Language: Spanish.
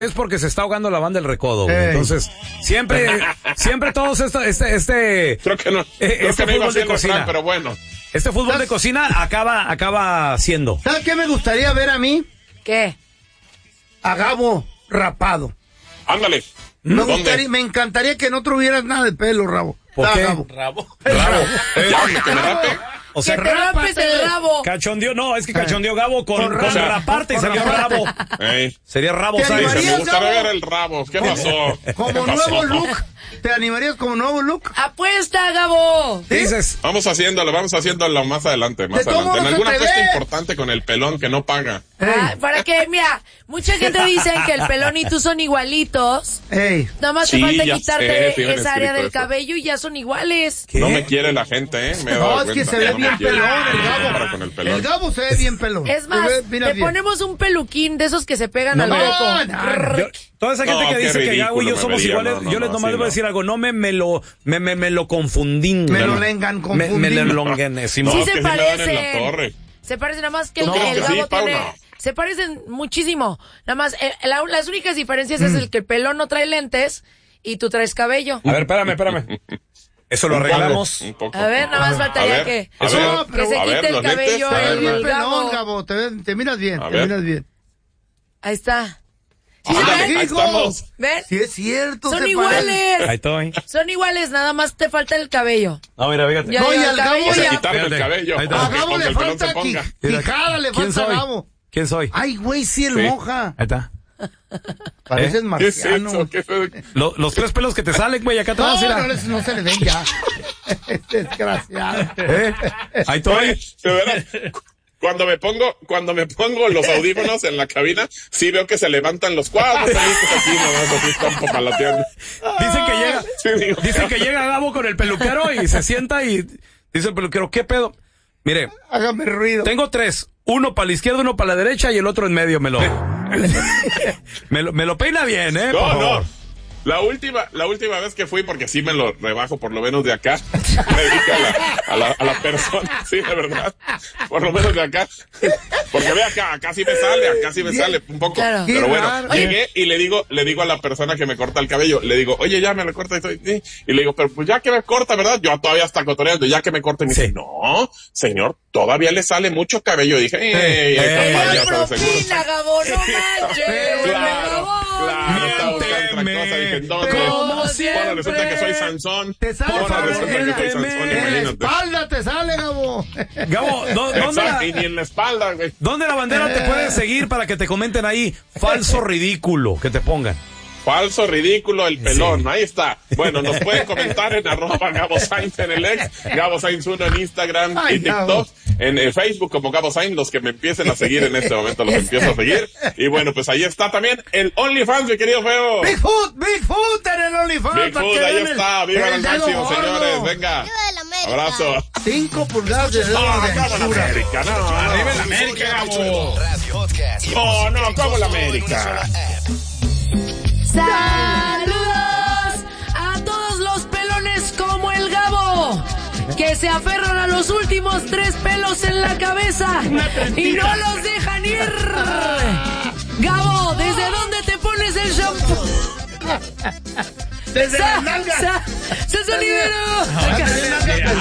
Es porque se está ahogando la banda del Recodo, güey. Entonces, siempre todos creo que no. Este fútbol de cocina, pero bueno. Este fútbol de cocina acaba siendo. ¿Sabes qué me gustaría ver a mí? ¿Qué? A Gabo rapado. Ándale. Me encantaría que no tuvieras nada de pelo, Rabo. ¿Por qué? Rabo. Ya, que me rape. O sea, que te rapes el rabo. Cachondeó, no, es que cachondeó Gabo con raparte y sería rabo. Sería rabo, ¿sabes? Me gustaría ver el rabo. ¿Qué pasó? Como nuevo look. ¿Te animarías como nuevo look? ¡Apuesta, Gabo! ¿Sí? Dices. Vamos haciéndolo más adelante. En alguna apuesta importante con el pelón que no paga. Para que, mira, mucha gente dice que el pelón y tú son igualitos. Nada más te falta quitarte esa área del cabello y ya son iguales. ¿Qué? No me quiere la gente, No, es que se ve bien pelón el Gabo. El Gabo se ve bien pelón. Es más, te ponemos un peluquín de esos que se pegan al hueco. Toda esa gente que dice que Gabo y yo somos iguales, yo les nomás les voy a decir algo, no me lo confundí. Me lo lengan confundí. Me lo longué. Sí se parecen. Se parecen, nada más que el Gabo tiene... Se parecen muchísimo. Nada más, las únicas diferencias es el que el pelón no trae lentes y tú traes cabello. A ver, espérame. Eso lo arreglamos. Un poco. A ver, nada más faltaría que se quite el cabello. Te ves bien pelón, Gabo. Te miras bien, Ahí está. Sí, ahí estamos. ¿Ven? Sí, es cierto. Son iguales. Ahí estoy. Son iguales, nada más te falta el cabello. No, mira, fíjate. No, y al Gabo O sea, quitarle el cabello. A Gabo le falta quijada, le falta a Gabo. ¿Quién soy? Ay, güey, sí, el Moja. Ahí está. Pareces marciano. ¿Qué es eso? Los 3 pelos que te salen, güey, acá atrás. No se le ven ya. Desgraciado. Ahí estoy. De verdad. Cuando me pongo los audífonos en la cabina, sí veo que se levantan los 4 pelitos aquí, nomás así están popalateando. Dicen que llega Gabo con el peluquero y se sienta y dice el peluquero, ¿qué pedo? Mire, hágame ruido. Tengo 3, uno para la izquierda, uno para la derecha y el otro en medio me lo peina bien, No. La última vez que fui, porque sí me lo rebajo por lo menos de acá, me dije a la persona, sí, de verdad, por lo menos de acá, porque ve acá sí me sale un poco, claro. Pero bueno, llegué y le digo a la persona que me corta el cabello, le digo, oye, ya me lo corta, y le digo, pero pues ya que me corta, ¿verdad? Yo todavía hasta cotoreando, ya que me corta, y me dice, no, señor, todavía le sale mucho cabello, y dije, propina, Gabo, no manches, claro, está buscando otra cosa, dije, entonces, como siempre, bueno, resulta que soy Sansón. Te sale en la espalda, te sale, Gabo. Gabo, y ni en la espalda, güey. ¿Dónde la bandera te puede seguir para que te comenten ahí? Falso ridículo, que te pongan. Falso ridículo el pelón, ahí está. Bueno, nos pueden comentar en @Gabo Sainz en el ex, Gabo Sainz 1 en Instagram y TikTok, en Facebook como Gabo Sainz, los que me empiecen a seguir en este momento los empiezo a seguir. Y bueno, pues ahí está también el OnlyFans, mi querido Feo. Bigfoot en el OnlyFans. Bigfoot, ahí está, viva al máximo, señores, venga. Abrazo. 5 pulgadas de dedo de anchura. América, no, arriba el América, Gabo. No, como la América. ¡Saludos a todos los pelones como el Gabo! Que se aferran a los últimos 3 pelos en la cabeza y no los dejan ir. Gabo, ¿desde dónde te pones el shampoo? Desde la nalga. ¡Se liberó!